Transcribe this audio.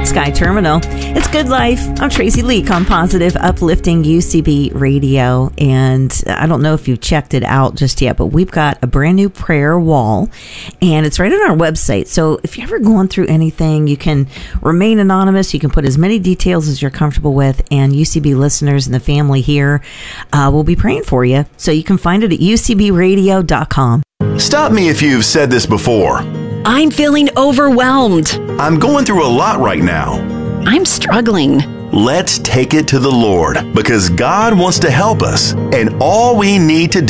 Sky Terminal. It's Good Life. I'm Tracy Leak on Positive Uplifting UCB Radio. And I don't know if you've checked it out just yet, but we've got a brand new prayer wall, and it's right on our website. So if you're ever going through anything, you can remain anonymous. You can put as many details as you're comfortable with, and UCB listeners and the family here will be praying for you. So you can find it at ucbradio.com. Stop me if you've said this before. I'm feeling overwhelmed. I'm going through a lot right now. I'm struggling. Let's take it to the Lord, because God wants to help us, and all we need to do